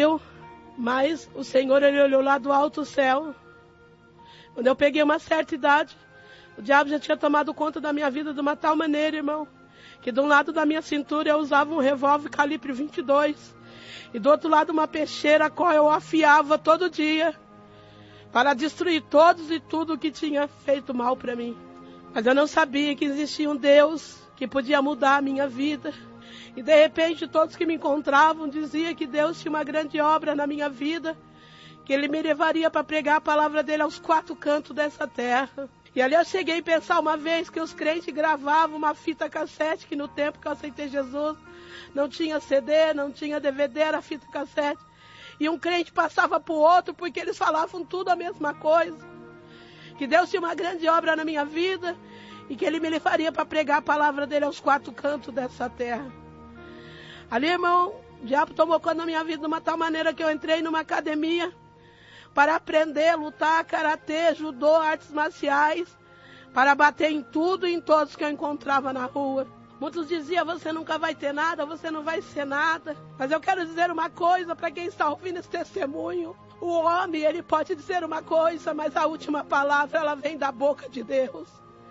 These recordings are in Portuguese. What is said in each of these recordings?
viu, mas o Senhor, Ele olhou lá do alto céu. Quando eu peguei uma certa idade, o diabo já tinha tomado conta da minha vida de uma tal maneira, irmão, que de um lado da minha cintura eu usava um revólver calibre 22 e do outro lado uma peixeira a qual eu afiava todo dia para destruir todos e tudo que tinha feito mal para mim. Mas eu não sabia que existia um Deus que podia mudar a minha vida. E de repente todos que me encontravam diziam que Deus tinha uma grande obra na minha vida, que Ele me levaria para pregar a palavra dEle aos 4 cantos dessa terra. E ali eu cheguei a pensar uma vez que os crentes gravavam uma fita cassete, que no tempo que eu aceitei Jesus não tinha CD, não tinha DVD, era fita cassete. E um crente passava para o outro porque eles falavam tudo a mesma coisa. Que Deus tinha uma grande obra na minha vida e que Ele me levaria para pregar a palavra dEle aos 4 cantos dessa terra. Ali, irmão, o diabo tomou conta da minha vida de uma tal maneira que eu entrei numa academia para aprender, lutar, karatê, judô, artes marciais, para bater em tudo e em todos que eu encontrava na rua. Muitos diziam, você nunca vai ter nada, você não vai ser nada. Mas eu quero dizer uma coisa para quem está ouvindo esse testemunho. O homem, ele pode dizer uma coisa, mas a última palavra, ela vem da boca de Deus.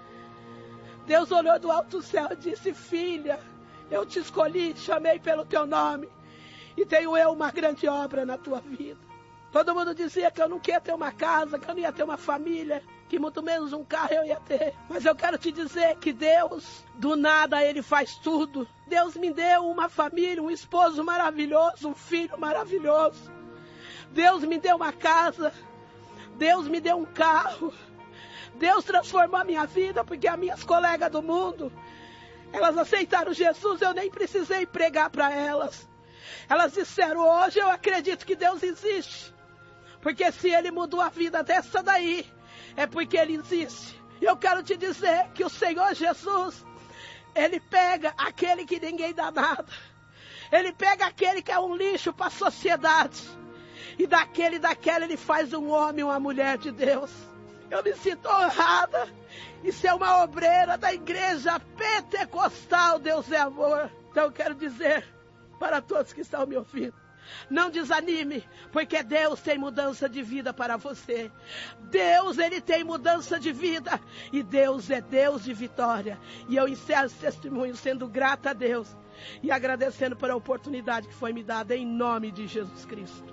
Deus olhou do alto céu e disse, filha, eu te escolhi, chamei pelo teu nome e tenho eu uma grande obra na tua vida. Todo mundo dizia que eu não queria ter uma casa, que eu não ia ter uma família, que muito menos um carro eu ia ter. Mas eu quero te dizer que Deus, do nada, Ele faz tudo. Deus me deu uma família, um esposo maravilhoso, um filho maravilhoso. Deus me deu uma casa, Deus me deu um carro. Deus transformou a minha vida, porque as minhas colegas do mundo, elas aceitaram Jesus, eu nem precisei pregar para elas. Elas disseram, hoje eu acredito que Deus existe. Porque se Ele mudou a vida dessa daí, é porque Ele existe. E eu quero te dizer que o Senhor Jesus, Ele pega aquele que ninguém dá nada. Ele pega aquele que é um lixo para a sociedade. E daquela Ele faz um homem, uma mulher de Deus. Eu me sinto honrada em ser uma obreira da igreja pentecostal, Deus é amor. Então eu quero dizer para todos que estão me ouvindo, não desanime, porque Deus tem mudança de vida para você. Deus, Ele tem mudança de vida. E Deus é Deus de vitória. E eu encerro esse testemunho sendo grata a Deus e agradecendo pela oportunidade que foi me dada em nome de Jesus Cristo.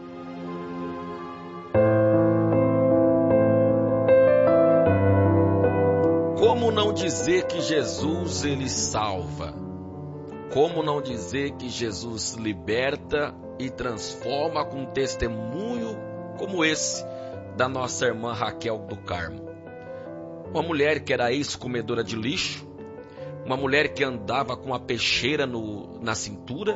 Como não dizer que Jesus, Ele salva? Como não dizer que Jesus liberta e transforma com um testemunho como esse da nossa irmã Raquel do Carmo? Uma mulher que era ex-comedora de lixo, uma mulher que andava com a peixeira na cintura,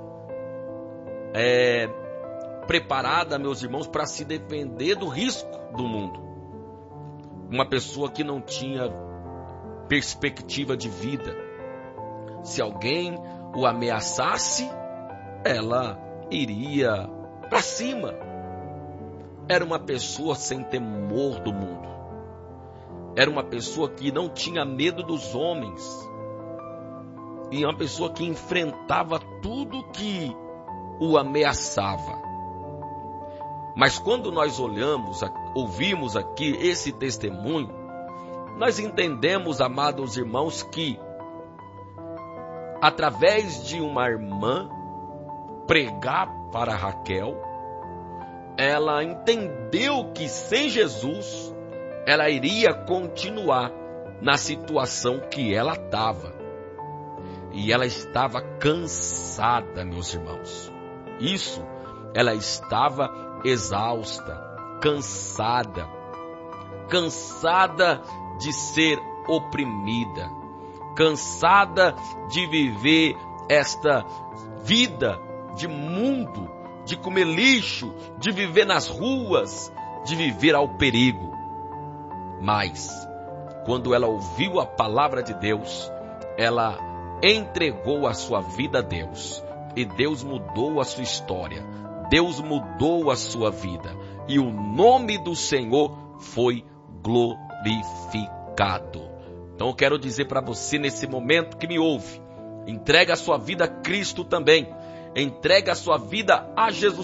preparada, meus irmãos, para se defender do risco do mundo. Uma pessoa que não tinha perspectiva de vida. Se alguém o ameaçasse, ela iria para cima. Era uma pessoa sem temor do mundo. Era uma pessoa que não tinha medo dos homens. E uma pessoa que enfrentava tudo que o ameaçava. Mas quando nós ouvimos aqui esse testemunho, nós entendemos, amados irmãos, que através de uma irmã pregar para Raquel, ela entendeu que sem Jesus ela iria continuar na situação que ela estava. E ela estava cansada, meus irmãos. Ela estava exausta, cansada de ser oprimida, cansada de viver esta vida de mundo, de comer lixo, de viver nas ruas, de viver ao perigo. Mas, quando ela ouviu a palavra de Deus, ela entregou a sua vida a Deus. E Deus mudou a sua história. Deus mudou a sua vida. E o nome do Senhor foi glorificado. Então eu quero dizer para você nesse momento que me ouve, entrega a sua vida a Cristo também. Entrega a sua vida a Jesus